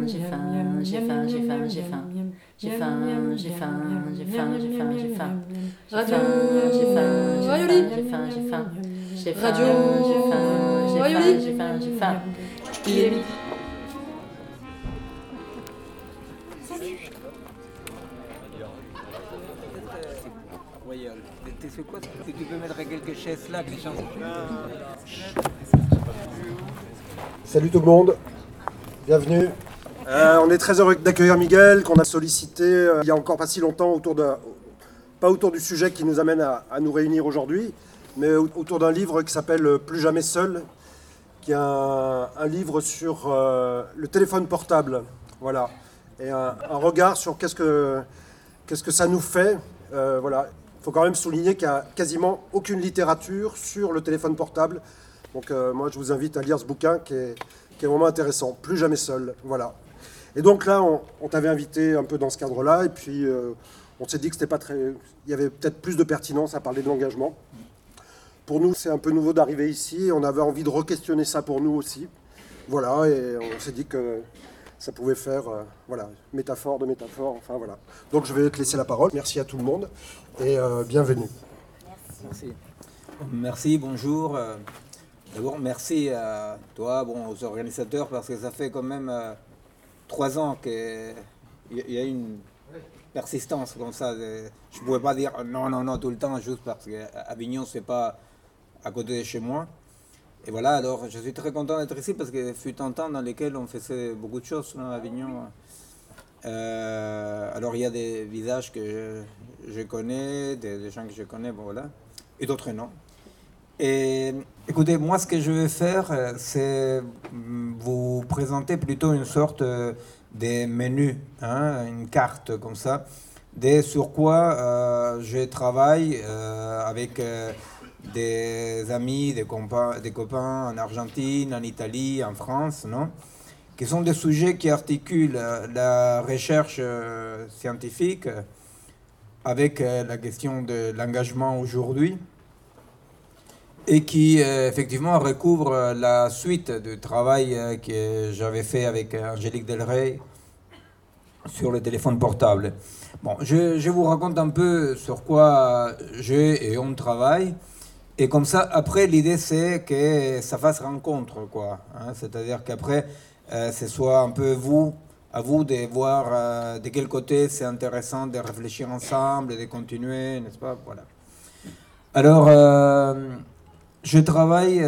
J'ai faim, j'ai faim, j'ai faim, j'ai faim. J'ai faim, j'ai faim, j'ai faim, j'ai faim, j'ai faim. Radio J'ai faim, j'ai faim, Rayoli. j'ai faim, j'ai faim. J'ai faim, Radio j'ai faim, j'ai faim, Rayoli. j'ai faim, j'ai faim. Il est midi. Royal. C'est quoi? Tu peux mettre quelques chaises là, que les gens... Salut tout le monde, bienvenue. On est très heureux d'accueillir Miguel, qu'on a sollicité il y a encore pas si longtemps, pas autour du sujet qui nous amène à nous réunir aujourd'hui, mais autour d'un livre qui s'appelle Plus jamais seul, qui est un livre sur le téléphone portable, voilà, et un regard sur qu'est-ce que ça nous fait, voilà. Il faut quand même souligner qu'il n'y a quasiment aucune littérature sur le téléphone portable. Donc moi, je vous invite à lire ce bouquin qui est vraiment intéressant. Plus jamais seul, voilà. Et donc là, on t'avait invité un peu dans ce cadre-là, et puis on s'est dit que c'était pas très... Il y avait peut-être plus de pertinence à parler de l'engagement. Pour nous, c'est un peu nouveau d'arriver ici, et on avait envie de re-questionner ça pour nous aussi. Voilà, et on s'est dit que ça pouvait faire, voilà, métaphore de métaphore, enfin voilà. Donc je vais te laisser la parole. Merci à tout le monde, et bienvenue. Merci. Merci, bonjour. D'abord, merci à toi, aux organisateurs, parce que ça fait quand même 3 ans qu'il y a une persistance comme ça. Je ne pouvais pas dire non tout le temps, juste parce qu'Avignon, c'est pas à côté de chez moi. Et voilà, alors je suis très content d'être ici, parce que fut un temps dans lequel on faisait beaucoup de choses à Avignon. Alors il y a des visages que je connais, des gens que je connais, bon voilà, et d'autres non. Et écoutez, moi ce que je vais faire, c'est vous présenter plutôt une sorte de menu, hein, une carte comme ça, de sur quoi je travaille avec des amis, des copains en Argentine, en Italie, en France, non, qui sont des sujets qui articulent la recherche scientifique avec la question de l'engagement aujourd'hui, et qui effectivement recouvre la suite du travail que j'avais fait avec Angélique Delray sur le téléphone portable. Bon, je vous raconte un peu sur quoi et on travaille. Et comme ça, après, l'idée, c'est que ça fasse rencontre, quoi. Hein, c'est-à-dire qu'après, ce soit un peu à vous de voir de quel côté c'est intéressant de réfléchir ensemble, de continuer, n'est-ce pas? Voilà. Alors, je travaille,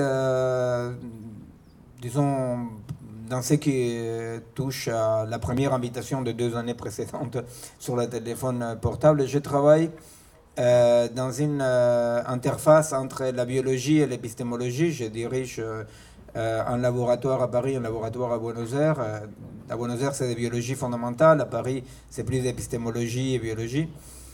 disons, dans ce qui touche à la première invitation de 2 années précédentes sur le téléphone portable. Je travaille dans une interface entre la biologie et l'épistémologie. Je dirige un laboratoire à Paris, un laboratoire à Buenos Aires. À Buenos Aires, c'est de biologie fondamentale. À Paris, c'est plus d'épistémologie et biologie.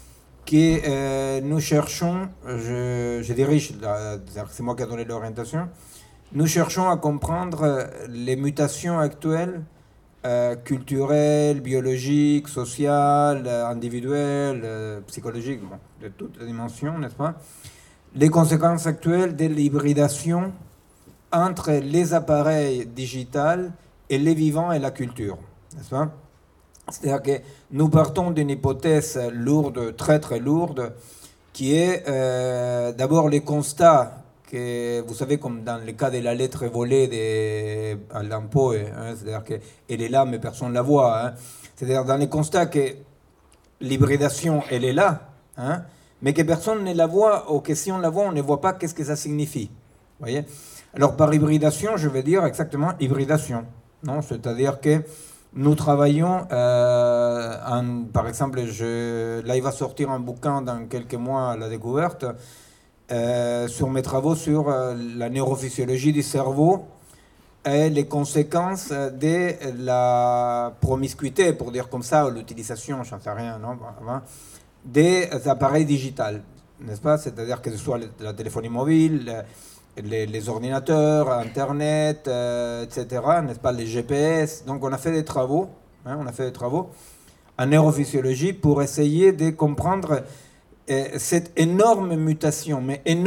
Nous cherchons, je dirige, c'est moi qui ai donné l'orientation, nous cherchons à comprendre les mutations actuelles culturelles, biologiques, sociales, individuelles, psychologiques, bon, de toutes les dimensions, n'est-ce pas? Les conséquences actuelles de l'hybridation entre les appareils digitaux et les vivants et la culture, n'est-ce pas? C'est-à-dire que nous partons d'une hypothèse lourde, très très lourde, qui est d'abord les constats que, vous savez, comme dans le cas de la lettre volée à l'impôt, hein, c'est-à-dire qu'elle est là, mais personne ne la voit. Hein. C'est-à-dire dans les constats que l'hybridation, elle est là, hein, mais que personne ne la voit, ou que si on la voit, on ne voit pas qu'est-ce que ça signifie. Voyez. Alors par hybridation, je veux dire exactement hybridation. Non, c'est-à-dire que nous travaillons, par exemple, là il va sortir un bouquin dans quelques mois à la découverte, sur mes travaux sur la neurophysiologie du cerveau et les conséquences de la promiscuité, pour dire comme ça, ou l'utilisation, j'en sais rien, non, des appareils digitaux, n'est-ce pas? C'est-à-dire que ce soit la téléphonie mobile, les ordinateurs, Internet, etc., n'est-ce pas, les GPS. Donc on a fait des travaux, hein, en neurophysiologie pour essayer de comprendre cette énorme mutation,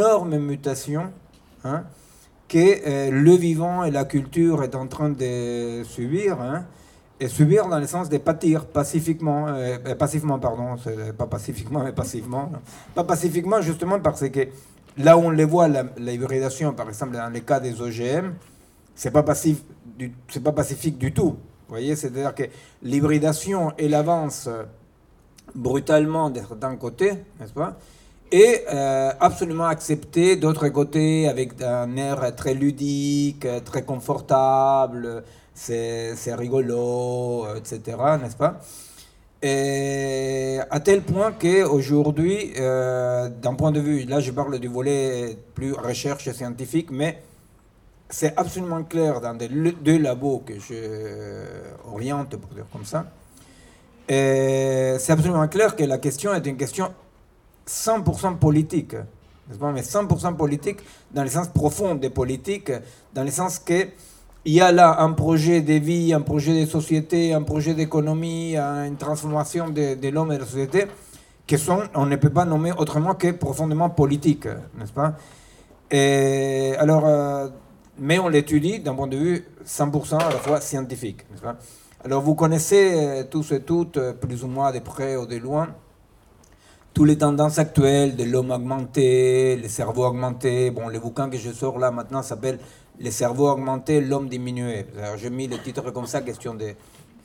hein, que le vivant et la culture est en train de subir, hein, Et subir dans le sens de pâtir pacifiquement, passivement, pardon, pas pacifiquement, mais passivement. Pas pacifiquement, justement, parce que là où on les voit, la hybridation, par exemple, dans les cas des OGM, c'est pas pacifique du tout. Vous voyez, c'est-à-dire que l'hybridation, elle avance brutalement d'un côté, n'est-ce pas, et absolument acceptée d'autre côté, avec un air très ludique, très confortable. C'est rigolo, etc., n'est-ce pas? Et à tel point qu'aujourd'hui, d'un point de vue, là je parle du volet plus recherche scientifique, mais c'est absolument clair dans deux labos que je oriente, pour dire comme ça, et c'est absolument clair que la question est une question 100% politique, n'est-ce pas? Mais 100% politique dans le sens profond des politiques, dans le sens que il y a là un projet de vie, un projet de société, un projet d'économie, une transformation de l'homme et de la société, qui sont, on ne peut pas nommer autrement que profondément politiques, n'est-ce pas? Et alors, mais on l'étudie d'un point de vue 100% à la fois scientifique, n'est-ce pas? Alors vous connaissez tous et toutes, plus ou moins de près ou de loin, toutes les tendances actuelles de l'homme augmenté, le cerveau augmenté. Bon, le bouquin que je sors là maintenant s'appelle « Le cerveau augmenté, l'homme diminué ». Alors, j'ai mis le titre comme ça, question de...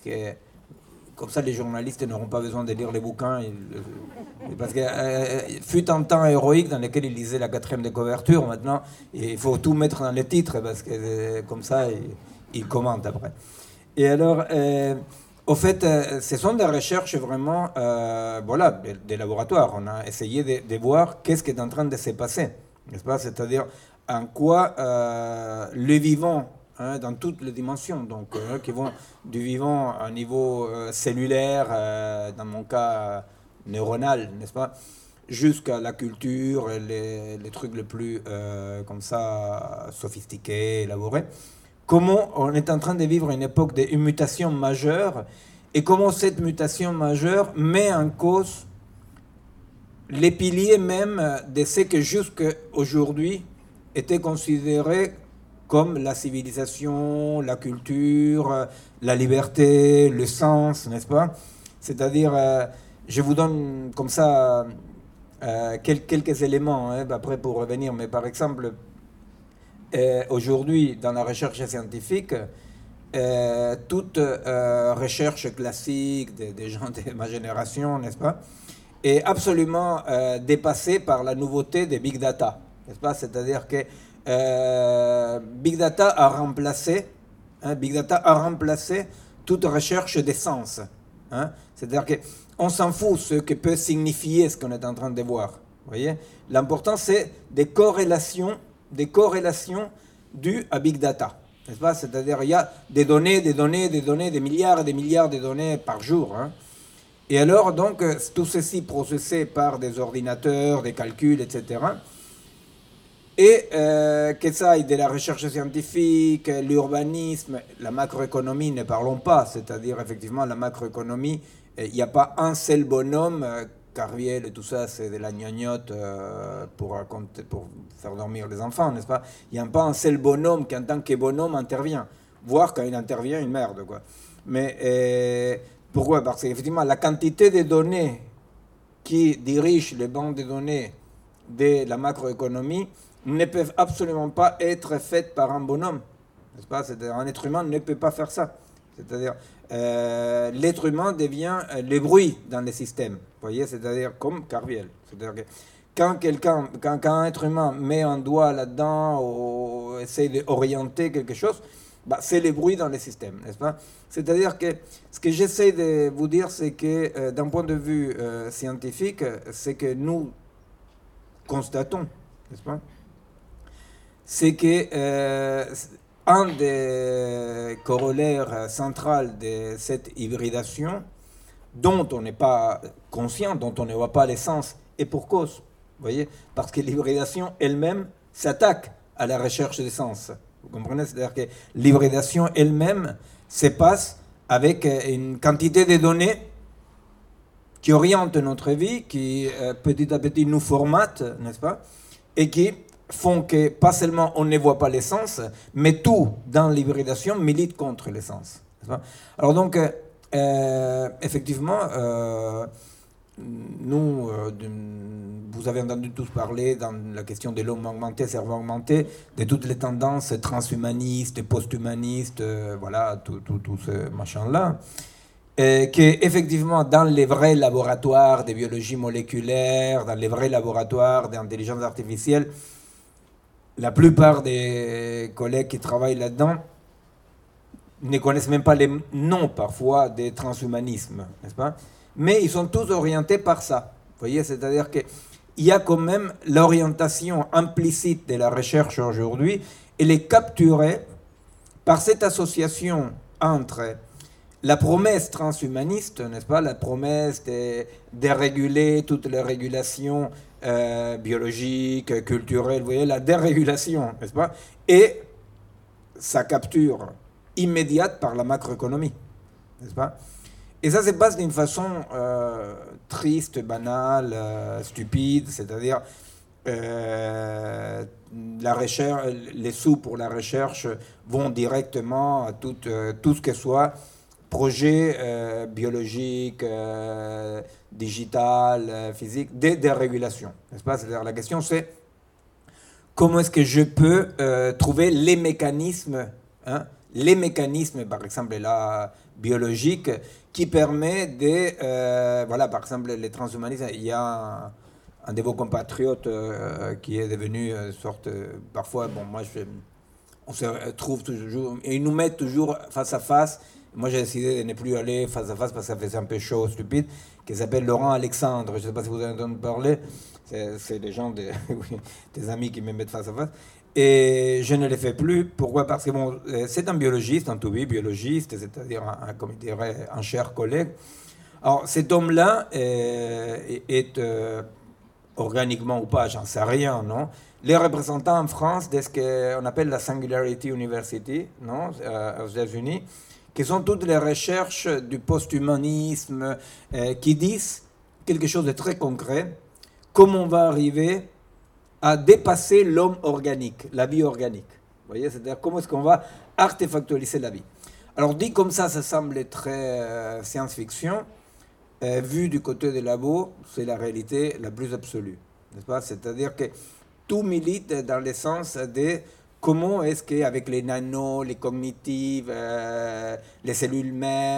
comme ça, les journalistes n'auront pas besoin de lire les bouquins. Parce que fut un temps héroïque dans lequel ils lisaient la 4e de couverture. Maintenant, il faut tout mettre dans les titres, parce que comme ça, ils commentent après. Et alors... au fait, ce sont des recherches vraiment, voilà, des laboratoires. On a essayé de voir qu'est-ce qui est en train de se passer, n'est-ce pas? C'est-à-dire en quoi le vivant, hein, dans toutes les dimensions, donc qui vont du vivant à un niveau cellulaire, dans mon cas neuronal, n'est-ce pas, jusqu'à la culture, les trucs les plus comme ça sophistiqués, élaborés. Comment on est en train de vivre une époque de mutation majeure et comment cette mutation majeure met en cause les piliers même de ce que jusqu'à aujourd'hui était considéré comme la civilisation, la culture, la liberté, le sens, n'est-ce pas? C'est-à-dire, je vous donne comme ça quelques éléments, hein, après pour revenir, mais par exemple, aujourd'hui, dans la recherche scientifique, toute recherche classique des gens de ma génération, n'est-ce pas, est absolument dépassée par la nouveauté des big data, n'est-ce pas? C'est-à-dire que big data a remplacé toute recherche des sens. Hein? C'est-à-dire qu'on s'en fout ce que peut signifier ce qu'on est en train de voir. Vous voyez? L'important, c'est des corrélations dues à big data, n'est-ce pas? C'est-à-dire il y a des données, des milliards et des milliards de données par jour. Hein. Et alors, donc, tout ceci processé par des ordinateurs, des calculs, etc. Et que ça aille de la recherche scientifique, l'urbanisme, la macroéconomie, ne parlons pas. C'est-à-dire, effectivement, la macroéconomie, il n'y a pas un seul bonhomme... Carviel et tout ça, c'est de la gnognotte pour faire dormir les enfants, n'est-ce pas? Il n'y a pas un seul bonhomme qui, en tant que bonhomme, intervient. Voire quand il intervient, une merde, quoi. Mais pourquoi? Parce qu'effectivement, la quantité de données qui dirigent les banques de données de la macroéconomie ne peuvent absolument pas être faites par un bonhomme, n'est-ce pas? C'est-à-dire, un être humain ne peut pas faire ça. C'est-à-dire, l'être humain devient le bruit dans les systèmes. Vous voyez, c'est-à-dire comme Carviel. C'est-à-dire que quand un être humain met un doigt là-dedans ou essaie d'orienter quelque chose, bah, c'est le bruit dans les systèmes, n'est-ce pas? C'est-à-dire que ce que j'essaie de vous dire, c'est que d'un point de vue scientifique, c'est que nous constatons, n'est-ce pas? C'est que un des corollaires centraux de cette hybridation, dont on n'est pas conscient, dont on ne voit pas l'essence, et pour cause, vous voyez, parce que l'hybridation elle-même s'attaque à la recherche des sens. Vous comprenez? C'est-à-dire que l'hybridation elle-même se passe avec une quantité de données qui orientent notre vie, qui petit à petit nous formatent, n'est-ce pas, et qui font que pas seulement on ne voit pas l'essence, mais tout dans l'hybridation milite contre l'essence. n'est-ce pas? Alors donc, effectivement, nous, vous avez entendu tous parler dans la question de l'homme augmenté, cerveau augmenté, de toutes les tendances transhumanistes, post-humanistes, voilà, tout ce machin-là. Qu'effectivement, dans les vrais laboratoires de biologie moléculaire, dans les vrais laboratoires d'intelligence artificielle, la plupart des collègues qui travaillent là-dedans ne connaissent même pas les noms, parfois, des transhumanismes, n'est-ce pas? Mais ils sont tous orientés par ça. Vous voyez, c'est-à-dire qu'il y a quand même l'orientation implicite de la recherche aujourd'hui, elle est capturée par cette association entre la promesse transhumaniste, n'est-ce pas, la promesse de déréguler toutes les régulations biologiques, culturelles, vous voyez, la dérégulation, n'est-ce pas, et sa capture immédiate par la macroéconomie, n'est-ce pas? Et ça se passe d'une façon triste, banale, stupide, c'est-à-dire la recherche, les sous pour la recherche vont directement à tout ce que soit projet biologique, digital, physique, de dérégulation, n'est-ce pas? C'est-à-dire la question c'est comment est-ce que je peux trouver les mécanismes, les mécanismes, par exemple, là, biologiques, qui permet de... voilà, par exemple, les transhumanistes, il y a un de vos compatriotes qui est devenu une sorte... parfois, bon, moi, on se trouve toujours... Et ils nous mettent toujours face à face. Moi, j'ai décidé de ne plus aller face à face parce que ça faisait un peu chaud, stupide, qui s'appelle Laurent Alexandre. Je ne sais pas si vous avez entendu parler. C'est des gens, des amis qui me mettent face à face. Et je ne le fais plus. Pourquoi? Parce que bon, c'est un biologiste, un to-be biologiste, c'est-à-dire comme il dirait, un cher collègue. Alors, cet homme-là est organiquement ou pas, j'en sais rien, non? Les représentants en France de ce qu'on appelle la Singularity University, non? Aux États-Unis, qui sont toutes les recherches du post-humanisme qui disent quelque chose de très concret. Comment on va arriver à dépasser l'homme organique, la vie organique. Vous voyez, c'est-à-dire comment est-ce qu'on va artefactualiser la vie. Alors dit comme ça semble très science-fiction. Vu du côté des labos, c'est la réalité la plus absolue, n'est-ce pas? C'est-à-dire que tout milite dans le sens de comment est-ce qu'avec les nanos, les cognitives, les cellules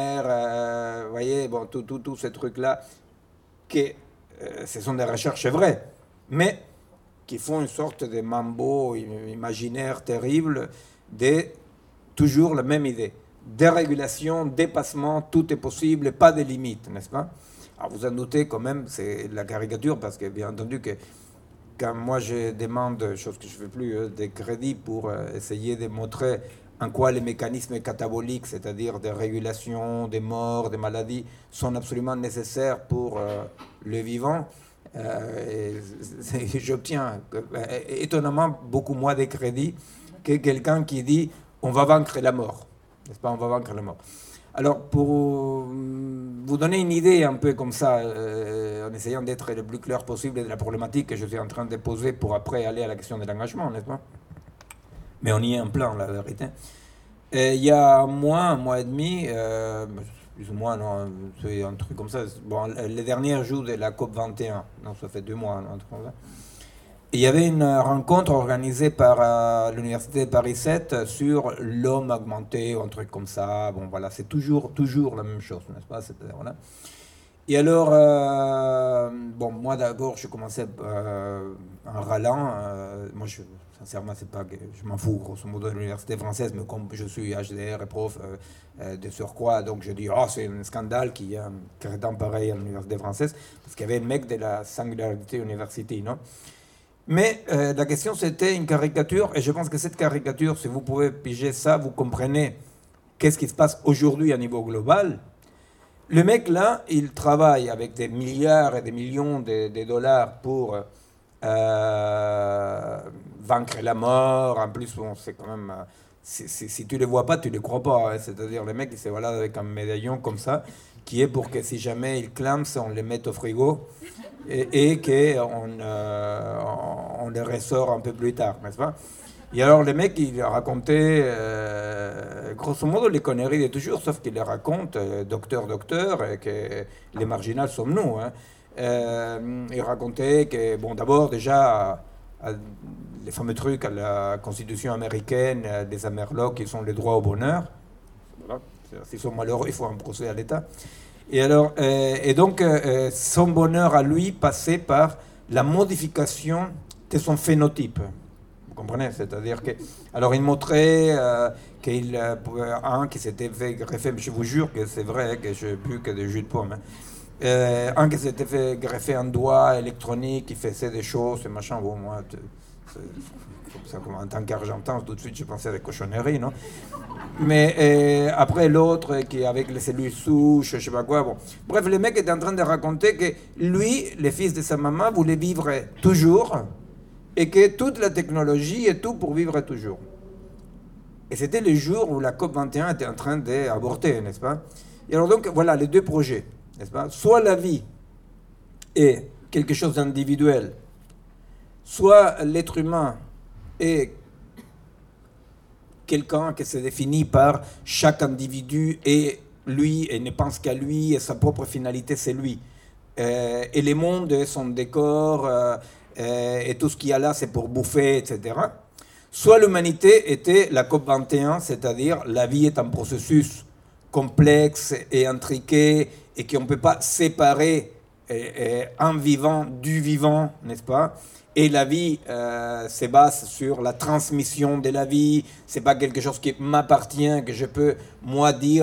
mères, vous voyez, bon, tout ces trucs-là, que ce sont des recherches vraies, mais qui font une sorte de mambo imaginaire terrible de toujours la même idée. Dérégulation, dépassement, tout est possible, pas de limites, n'est-ce pas? Alors vous en doutez quand même, c'est la caricature, parce que bien entendu que quand moi je demande, chose que je ne fais plus, des crédits pour essayer de montrer en quoi les mécanismes cataboliques, c'est-à-dire des régulations, des morts, des maladies, sont absolument nécessaires pour le vivant, j'obtiens étonnamment beaucoup moins de crédits que quelqu'un qui dit on va vaincre la mort, n'est-ce pas? On va vaincre la mort. Alors pour vous donner une idée un peu comme ça, en essayant d'être le plus clair possible de la problématique que je suis en train de poser pour après aller à la question de l'engagement, n'est-ce pas? Mais on y est en plein, la vérité. Et il y a un mois et demi, plus ou moins, non, c'est un truc comme ça. Bon, les derniers jours de la COP 21, non, ça fait 2 mois, un truc comme ça. Et il y avait une rencontre organisée par l'Université de Paris 7 sur l'homme augmenté, ou un truc comme ça. Bon, voilà, c'est toujours la même chose, n'est-ce pas? Voilà. Et alors, bon, moi d'abord, je commençais en râlant. Moi, sincèrement, c'est pas que je m'en fous, grosso modo, de l'université française, mais comme je suis HDR et prof de surcroît, donc je dis, oh, c'est un scandale qu'il y ait un crétin pareil à l'université française, parce qu'il y avait un mec de la Singularity University, non? Mais la question, c'était une caricature, et je pense que cette caricature, si vous pouvez piger ça, vous comprenez qu'est-ce qui se passe aujourd'hui à niveau global. Le mec, là, il travaille avec des milliards et des millions de dollars pour vaincre la mort. En plus, bon, c'est quand même... si tu ne les vois pas, tu ne les crois pas. Hein. C'est-à-dire, le mec, il se balade avec un médaillon comme ça, qui est pour que si jamais il clame, on les mette au frigo et qu'on on les ressort un peu plus tard, n'est-ce pas? Et alors, les mecs, ils racontaient, grosso modo, les conneries de toujours, sauf qu'ils les racontent, docteur, et que les marginales sommes nous. Hein. Ils racontaient que, bon, d'abord, déjà, les fameux trucs à la Constitution américaine, des Amerlocs, qui sont les droits au bonheur. Voilà. S'ils sont malheureux, il faut un procès à l'État. Et alors, et donc, son bonheur à lui passait par la modification de son phénotype. Vous comprenez? C'est-à-dire que, alors, il montrait qu'il un qui s'était fait greffer, mais je vous jure que c'est vrai que je bu que des jus de pomme. Hein. Un qui s'était fait greffer un doigt électronique, qui faisait des choses, et machin. Bon, moi, comme ça, en tant qu'Argentin, tout de suite, je pensais à des cochonneries, non? Mais après l'autre qui avec les cellules souches, je sais pas quoi. Bon. Bref, le mec est en train de raconter que lui, le fils de sa maman, voulait vivre toujours et que toute la technologie est tout pour vivre toujours. Et c'était le jour où la COP21 était en train d'avorter, n'est-ce pas? Et alors donc, voilà les deux projets, n'est-ce pas? Soit la vie est quelque chose d'individuel, soit l'être humain est quelqu'un qui se définit par chaque individu et lui, et ne pense qu'à lui, et sa propre finalité, c'est lui. Et le monde est son décor, et tout ce qu'il y a là, c'est pour bouffer, etc. Soit l'humanité était la COP21, c'est-à-dire la vie est un processus complexe et intriqué, et qu'on ne peut pas séparer un vivant du vivant, n'est-ce pas? Et la vie se base sur la transmission de la vie. C'est pas quelque chose qui m'appartient, que je peux, moi, dire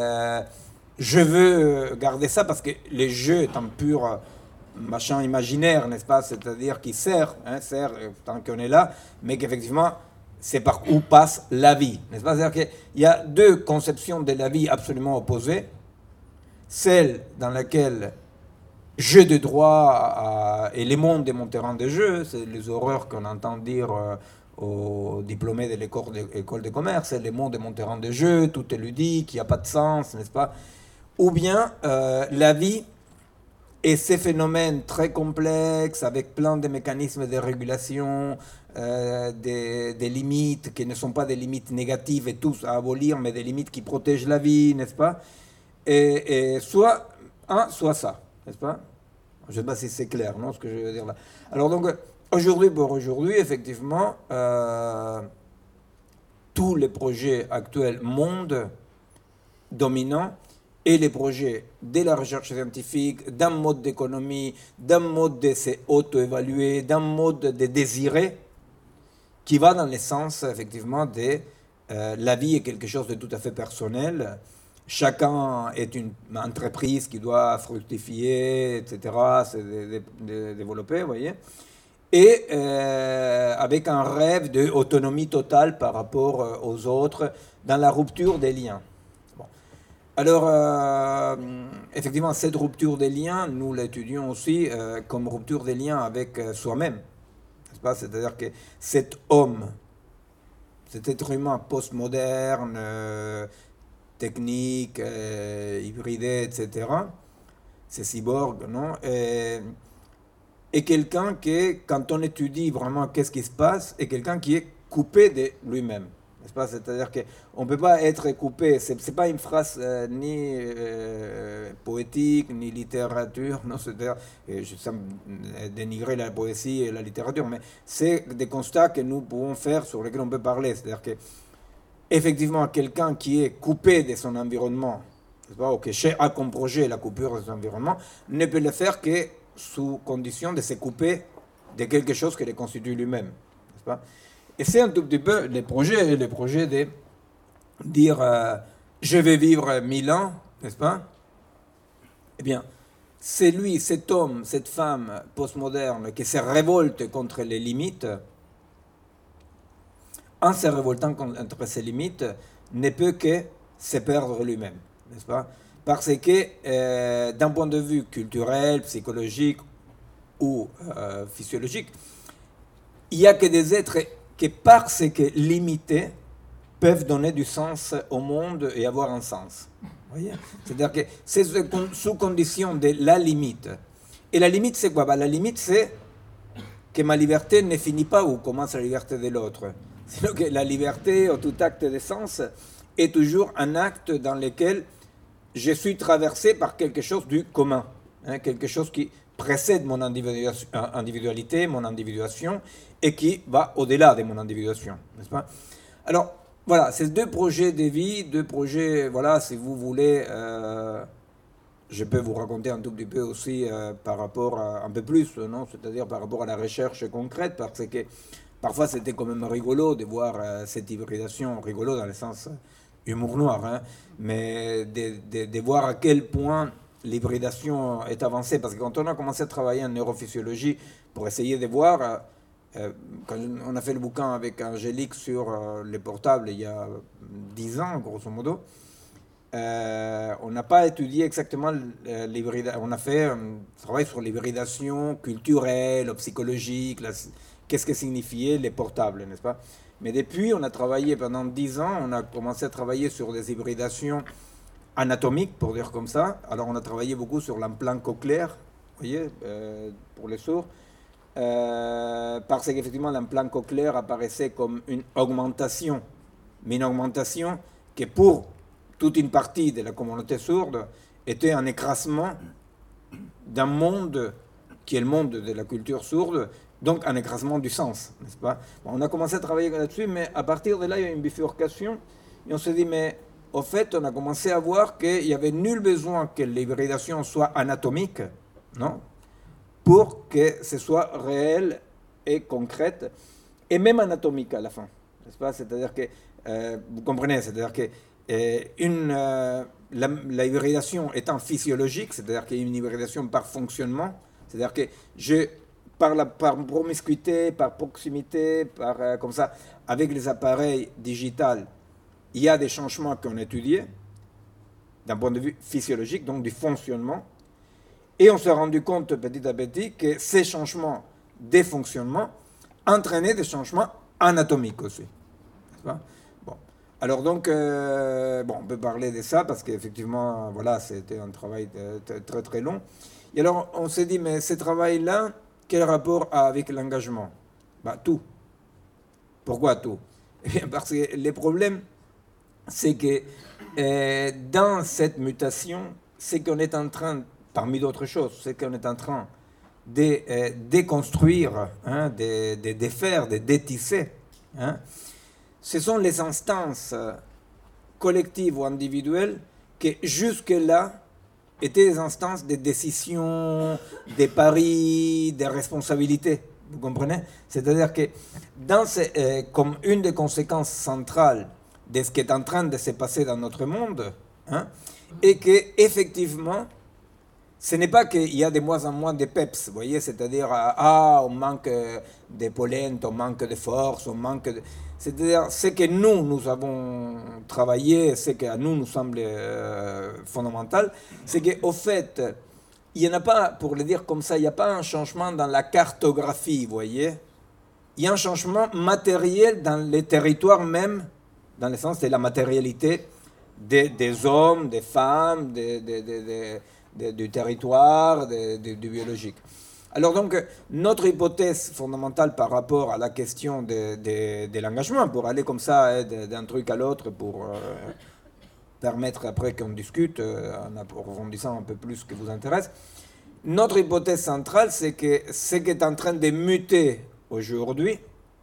je veux garder ça parce que le jeu est un pur machin imaginaire, n'est-ce pas? C'est-à-dire qui sert tant qu'on est là, mais qu'effectivement, c'est par où passe la vie, n'est-ce pas? C'est-à-dire qu'il y a deux conceptions de la vie absolument opposées. Celle dans laquelle jeu de droit et les mondes de mon terrain de jeu, c'est les horreurs qu'on entend dire aux diplômés de l'école de commerce, c'est les mondes de mon terrain de jeu, tout est ludique, il n'y a pas de sens, n'est-ce pas? Ou bien la vie et ces phénomènes très complexes, avec plein de mécanismes de régulation, des limites qui ne sont pas des limites négatives et tous à abolir, mais des limites qui protègent la vie, n'est-ce pas? Et soit un, soit ça. N'est-ce pas? Je ne sais pas si c'est clair, non, ce que je veux dire là. Alors donc, aujourd'hui, effectivement, tous les projets actuels monde dominant et les projets de la recherche scientifique, d'un mode d'économie, d'un mode de s'auto-évaluer, d'un mode de désirer, qui va dans le sens, effectivement, de la vie est quelque chose de tout à fait personnel. Chacun est une entreprise qui doit fructifier, etc., se développer, vous voyez. Et avec un rêve d'autonomie totale par rapport aux autres, dans la rupture des liens. Bon. Alors, effectivement, cette rupture des liens, nous l'étudions aussi comme rupture des liens avec soi-même. N'est-ce pas? C'est-à-dire que cet homme, cet être humain postmoderne, technique, hybridé, etc. C'est cyborg, non? Et quelqu'un qui, quand on étudie vraiment qu'est-ce qui se passe, est quelqu'un qui est coupé de lui-même. N'est-ce pas? C'est-à-dire qu'on ne peut pas être coupé. Ce n'est pas une phrase ni poétique, ni littérature. Non, c'est-à-dire, ça me dénigrer la poésie et la littérature, mais c'est des constats que nous pouvons faire sur lesquels on peut parler. C'est-à-dire que effectivement, quelqu'un qui est coupé de son environnement, ou qui a comme projet la coupure de son environnement, ne peut le faire que sous condition de se couper de quelque chose qui le constitue lui-même. N'est-ce pas? Et c'est un tout petit peu le projet de dire je vais vivre 1000 ans, n'est-ce pas? Eh bien, c'est lui, cet homme, cette femme postmoderne qui se révolte contre les limites. En se révoltant contre ses limites, ne peut que se perdre lui-même, n'est-ce pas? Parce que, d'un point de vue culturel, psychologique ou physiologique, il n'y a que des êtres qui, parce que limités, peuvent donner du sens au monde et avoir un sens. Voyez? C'est-à-dire que c'est sous condition de la limite. Et la limite, c'est quoi? La limite, c'est que ma liberté ne finit pas où commence la liberté de l'autre. Sinon que la liberté, ou tout acte de sens, est toujours un acte dans lequel je suis traversé par quelque chose du commun, hein, quelque chose qui précède mon individualité, mon individuation, et qui va au-delà de mon individuation, n'est-ce pas? Alors, voilà, ces deux projets de vie, deux projets, voilà, si vous voulez, je peux vous raconter un tout petit peu aussi par rapport à, un peu plus, non? C'est-à-dire par rapport à la recherche concrète, parce que parfois c'était quand même rigolo de voir cette hybridation, rigolo dans le sens humour noir, hein, mais de voir à quel point l'hybridation est avancée, parce que quand on a commencé à travailler en neurophysiologie pour essayer de voir, quand on a fait le bouquin avec Angélique sur les portables il y a 10 ans, grosso modo, on n'a pas étudié exactement l'hybridation. On a fait un travail sur l'hybridation culturelle, psychologique, qu'est-ce que signifiaient les portables, n'est-ce pas? Mais depuis, on a travaillé pendant 10 ans, on a commencé à travailler sur des hybridations anatomiques, pour dire comme ça. Alors, on a travaillé beaucoup sur l'implant cochléaire, vous voyez, pour les sourds, parce qu'effectivement, l'implant cochléaire apparaissait comme une augmentation, mais une augmentation qui, pour toute une partie de la communauté sourde, était un écrasement d'un monde qui est le monde de la culture sourde, donc un écrasement du sens, n'est-ce pas? Bon, on a commencé à travailler là-dessus, mais à partir de là, il y a une bifurcation, et on s'est dit, mais au fait, on a commencé à voir qu'il n'y avait nul besoin que l'hybridation soit anatomique, non? Pour que ce soit réel et concrète, et même anatomique à la fin, n'est-ce pas? C'est-à-dire que, vous comprenez, c'est-à-dire que la hybridation étant physiologique, c'est-à-dire qu'il y a une hybridation par fonctionnement, c'est-à-dire que par promiscuité, par proximité, comme ça, avec les appareils digitaux, il y a des changements qu'on a étudiés d'un point de vue physiologique, donc du fonctionnement. Et on s'est rendu compte petit à petit que ces changements des fonctionnements entraînaient des changements anatomiques aussi. Bon. Alors donc, on peut parler de ça parce qu'effectivement, voilà, c'était un travail très très long. Et alors, on s'est dit, mais ce travail-là, quel rapport a avec l'engagement? Tout. Pourquoi tout? Eh bien, parce que le problème, c'est que dans cette mutation, c'est qu'on est en train, parmi d'autres choses, c'est qu'on est en train de déconstruire, hein, de défaire, de détisser. Hein. Ce sont les instances collectives ou individuelles qui, jusque-là, étaient des instances de décision, des paris, des responsabilités. Vous comprenez? C'est-à-dire que comme une des conséquences centrales de ce qui est en train de se passer dans notre monde, hein, et qu'effectivement, ce n'est pas qu'il y a de moins en moins de peps, vous voyez, c'est-à-dire, on manque de pollen, on manque de force, on manque de... C'est-à-dire, ce que nous avons travaillé, ce qui à nous semble fondamental, c'est qu'au fait, il n'y en a pas, pour le dire comme ça, il n'y a pas un changement dans la cartographie, vous voyez. Il y a un changement matériel dans les territoires même, dans le sens de la matérialité des hommes, des femmes, du territoire, du biologique. Alors donc, notre hypothèse fondamentale par rapport à la question de l'engagement, pour aller comme ça d'un truc à l'autre, pour permettre après qu'on discute en approfondissant un peu plus ce qui vous intéresse, notre hypothèse centrale, c'est que ce qui est en train de muter aujourd'hui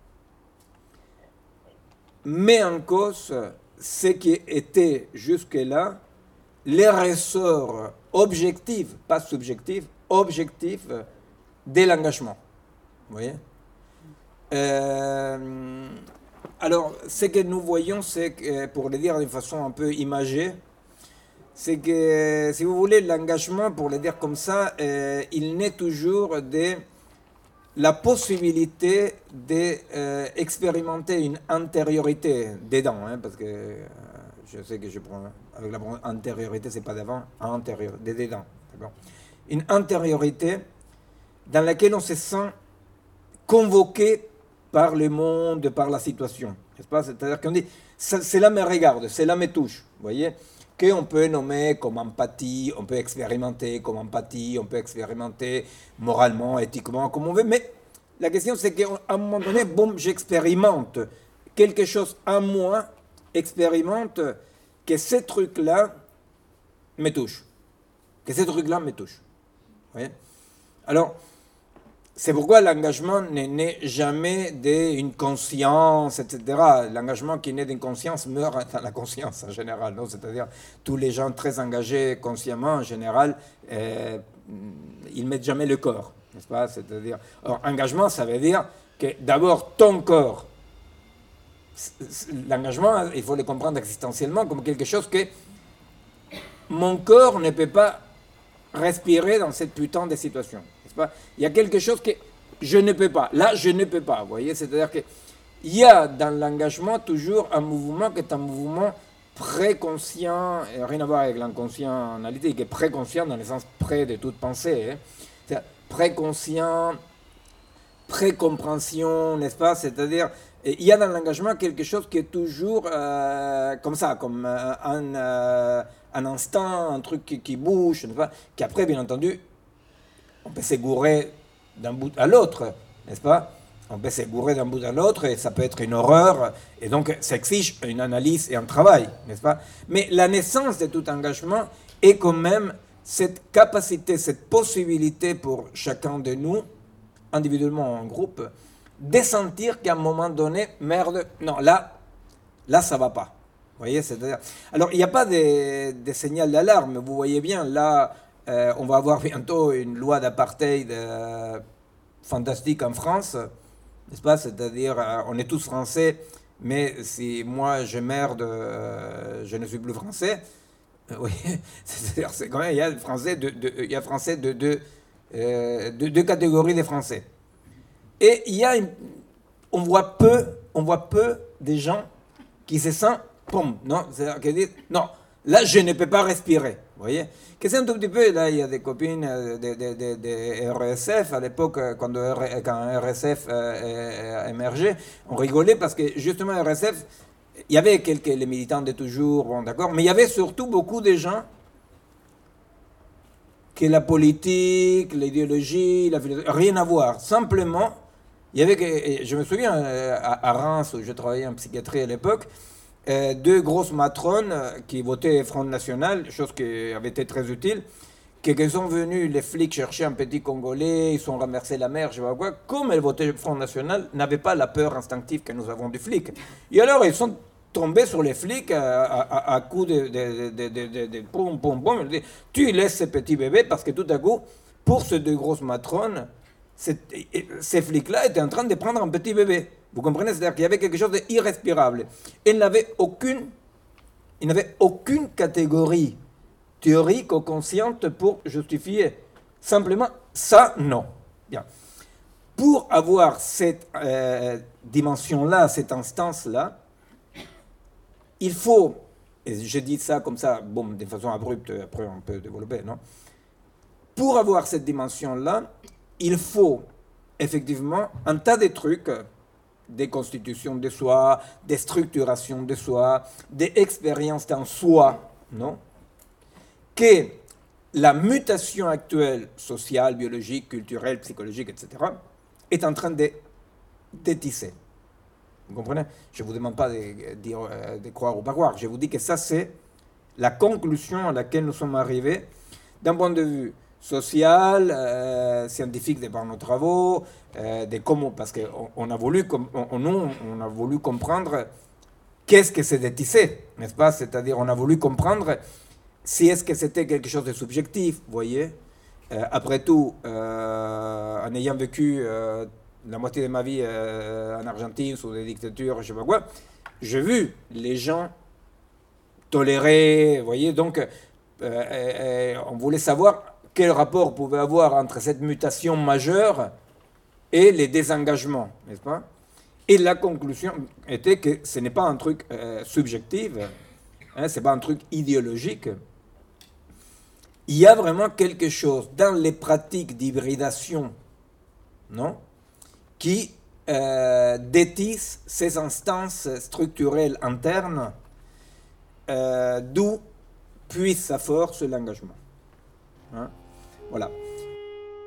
met en cause ce qui était jusque-là les ressorts objectifs, pas subjectifs, objectifs de l'engagement. Vous voyez? Alors, ce que nous voyons, c'est que, pour le dire d'une façon un peu imagée, c'est que, si vous voulez, l'engagement, pour le dire comme ça, il naît toujours de la possibilité d'expérimenter une antériorité dedans, hein, parce que je sais que je prends, avec la antériorité, c'est pas d'avant, antérieur, de dedans. Une antériorité dans laquelle on se sent convoqué par le monde, par la situation. N'est-ce pas? C'est-à-dire qu'on dit, cela me regarde, cela me touche, vous voyez, qu'on peut nommer comme empathie, on peut expérimenter comme empathie, on peut expérimenter moralement, éthiquement, comme on veut, mais la question c'est qu'à un moment donné, boum, j'expérimente quelque chose en moi expérimente que ces trucs-là me touchent. Que ces trucs-là me touchent. Vous voyez? Alors, c'est pourquoi l'engagement ne naît jamais d'une conscience, etc. L'engagement qui naît d'une conscience meurt dans la conscience en général. Non? C'est-à-dire, tous les gens très engagés consciemment, en général, ils ne mettent jamais le corps. N'est-ce pas? C'est-à-dire, or, engagement, ça veut dire que d'abord, ton corps, l'engagement, il faut le comprendre existentiellement comme quelque chose que mon corps ne peut pas respirer dans cette putain de situation. N'est-ce pas? Il y a quelque chose que je ne peux pas. Là, je ne peux pas. Vous voyez? C'est-à-dire qu'il y a dans l'engagement toujours un mouvement qui est un mouvement préconscient, et rien à voir avec l'inconscient analytique, qui est préconscient dans le sens près de toute pensée. Hein. C'est-à-dire préconscient, précompréhension, n'est-ce pas? C'est-à-dire, il y a dans l'engagement quelque chose qui est toujours comme ça, comme un instant, un truc qui bouge, n'est-ce pas? Qui après, bien entendu, on peut s'égourer d'un bout à l'autre, n'est-ce pas? On peut s'égourer d'un bout à l'autre et ça peut être une horreur, et donc ça exige une analyse et un travail, n'est-ce pas? Mais la naissance de tout engagement est quand même cette capacité, cette possibilité pour chacun de nous, individuellement ou en groupe, de sentir qu'à un moment donné, merde, non, là ça va pas. Vous voyez, c'est-à-dire... Alors, il n'y a pas de signal d'alarme, vous voyez bien, là, on va avoir bientôt une loi d'apartheid fantastique en France, n'est-ce pas? C'est-à-dire, on est tous français, mais si moi je merde, je ne suis plus français. Oui, c'est-à-dire, c'est quand même, il y a français de deux catégories de français. Et il y a on voit peu des gens qui se sentent, non, c'est-à-dire qui disent, non, là je ne peux pas respirer, vous voyez? Que c'est un tout petit peu, là il y a des copines de RSF, à l'époque quand RSF émergeait, on rigolait parce que justement RSF, il y avait les militants de toujours, bon d'accord, mais il y avait surtout beaucoup de gens que la politique, l'idéologie, la philosophie, rien à voir. Simplement, il y avait, je me souviens, à Reims, où je travaillais en psychiatrie à l'époque, deux grosses matrones qui votaient Front National, chose qui avait été très utile, qu'ils sont venus, les flics, chercher un petit Congolais, ils sont ramassés la mer, je sais pas quoi, comme elles votaient Front National, n'avaient pas la peur instinctive que nous avons du flic. Et alors, ils sont tombés sur les flics à coups de pom pom pom. Tu laisses ce petit bébé parce que tout à coup, pour ces deux grosses matrones, ces flics-là étaient en train de prendre un petit bébé. Vous comprenez? C'est-à-dire qu'il y avait quelque chose d'irrespirable. Ils n'avaient aucune catégorie théorique ou consciente pour justifier. Simplement, ça, non. Bien. Pour avoir cette dimension-là, cette instance-là, il faut, et je dis ça comme ça, bon, de façon abrupte, après on peut développer, non? Pour avoir cette dimension-là, il faut effectivement un tas de trucs, des constitutions de soi, des structurations de soi, des expériences en soi, non? Que la mutation actuelle, sociale, biologique, culturelle, psychologique, etc., est en train de tisser. Vous comprenez? Je ne vous demande pas de croire ou pas croire. Je vous dis que ça, c'est la conclusion à laquelle nous sommes arrivés d'un point de vue social, scientifique de par nos travaux, de comment, parce qu'on a voulu, on a voulu comprendre qu'est-ce que c'est de tisser, n'est-ce pas? C'est-à-dire, on a voulu comprendre si est-ce que c'était quelque chose de subjectif, vous voyez? Après tout, en ayant vécu la moitié de ma vie en Argentine, sous des dictatures, je ne sais pas quoi, j'ai vu les gens tolérer, vous voyez, donc on voulait savoir quel rapport pouvait avoir entre cette mutation majeure et les désengagements, n'est-ce pas? Et la conclusion était que ce n'est pas un truc subjectif, hein, ce n'est pas un truc idéologique. Il y a vraiment quelque chose dans les pratiques d'hybridation, non, qui détisse ces instances structurelles internes, d'où puise sa force l'engagement. Hein? Voilà.